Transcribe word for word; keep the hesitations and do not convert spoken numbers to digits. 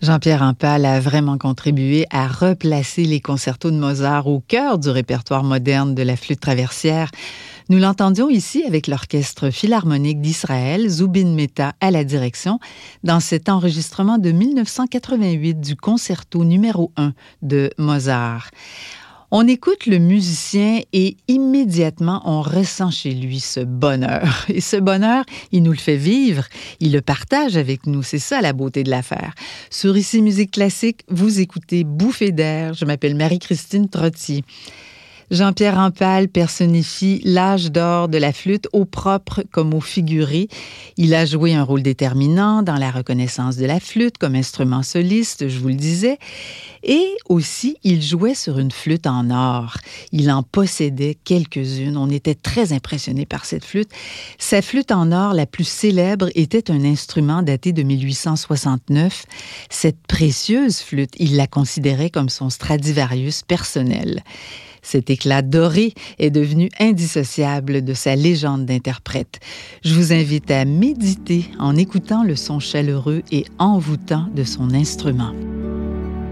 Jean-Pierre Rampal a vraiment contribué à replacer les concertos de Mozart au cœur du répertoire moderne de la flûte traversière. Nous l'entendions ici avec l'Orchestre philharmonique d'Israël, Zubin Mehta à la direction, dans cet enregistrement de mille neuf cent quatre-vingt-huit du concerto numéro un de Mozart. On écoute le musicien et immédiatement on ressent chez lui ce bonheur. Et ce bonheur, il nous le fait vivre, il le partage avec nous, c'est ça la beauté de l'affaire. Sur Ici Musique Classique, vous écoutez Bouffée d'air, je m'appelle Marie-Christine Trottier. Jean-Pierre Rampal personnifie l'âge d'or de la flûte au propre comme au figuré. Il a joué un rôle déterminant dans la reconnaissance de la flûte comme instrument soliste, je vous le disais. Et aussi, il jouait sur une flûte en or. Il en possédait quelques-unes. On était très impressionnés par cette flûte. Sa flûte en or la plus célèbre était un instrument daté de mille huit cent soixante-neuf. Cette précieuse flûte, il la considérait comme son Stradivarius personnel. Cet éclat doré est devenu indissociable de sa légende d'interprète. Je vous invite à méditer en écoutant le son chaleureux et envoûtant de son instrument.